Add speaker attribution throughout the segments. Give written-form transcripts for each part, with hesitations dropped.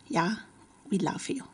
Speaker 1: Ja, we love you.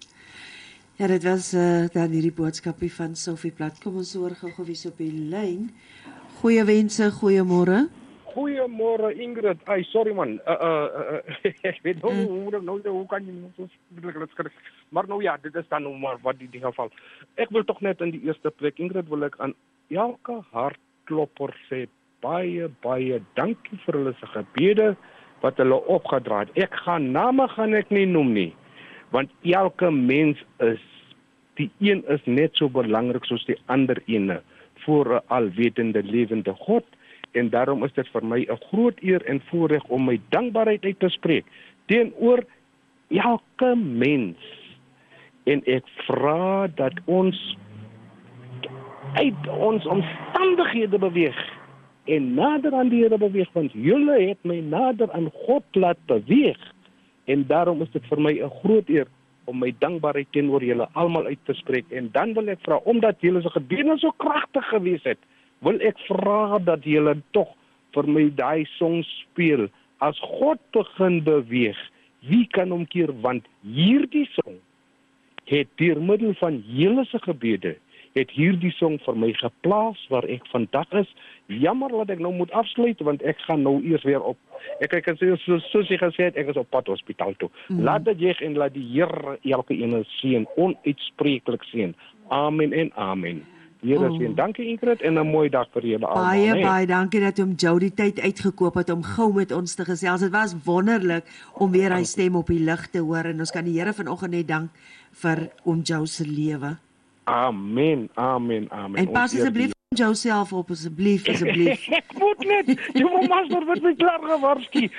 Speaker 2: Ja, dit was dan hierdie boodskapie van Sophie Plat. Kom ons hoor gou wie is op die lyn. Goeie wense, goeiemôre.
Speaker 3: Goeiemôre Ingrid. Ay, sorry man. Ek weet hoe kan jy nou so skrik. Maar nou ja, dit is dan nou maar wat die geval. Ek wil tog net in die eerste plek Ingrid wil ek aan elke hartklopper sê baie dankie vir hulle se gebede wat hulle opgedra het. Name gaan ek nie noem nie. Want elke mens die een is net so belangrik soos die ander ene voor 'n alwetende lewende God. En daarom is dit vir my 'n groot eer en voorreg om my dankbaarheid uit te spreek teenoor elke mens. En ek vra dat ons uit ons omstandighede beweeg en nader aan die Here beweeg, want julle het my nader aan God laat beweeg. En daarom is dit vir my 'n groot eer om my dankbaarheid teenoor julle almal uit te spreek. En dan wil ek vra, omdat julle se gebede so kragtig gewees het, wil ek vra dat julle tog vir my daai song speel. As God begin beweeg, wie kan omkeer? Want hierdie song het deur middel van julle se gebede het hierdie song vir my geplaas waar ek vandag is. Jammer dat ek nou moet afsluit, want ek gaan nou eers weer op. Ek kan sê, soos jy gesê het, ek is op pad hospitaal toe. Laat dit jy en laat die Here elke een seën, onuitspreeklik seën. Amen en amen. Here seën. Dankie Ingrid en 'n mooi dag vir julle almal.
Speaker 2: Baie dankie dat hom Jou die tyd uitgekoop het om gou met ons te gesels. Dit was wonderlik om weer hy stem op die lig te hoor en ons kan die Here vanoggend net dank vir Jou se lewe.
Speaker 3: Amen.
Speaker 2: En pas asseblief Jou self op, asseblief.
Speaker 3: Ek moet net, jy moet master wat my klaar gewaarsku.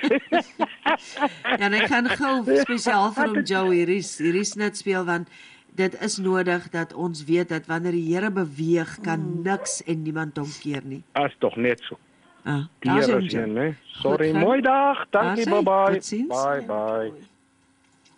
Speaker 2: Ja, en ek gaan gou spesiaal vir Jou hierdie snit speel, want dit is nodig dat ons weet dat wanneer die Here beweeg, kan niks en niemand omkeer nie.
Speaker 3: As tog net so.
Speaker 2: Daar is
Speaker 3: Sorry, mooi dag. Dankie, bye.
Speaker 2: Totsiens.
Speaker 3: Bye.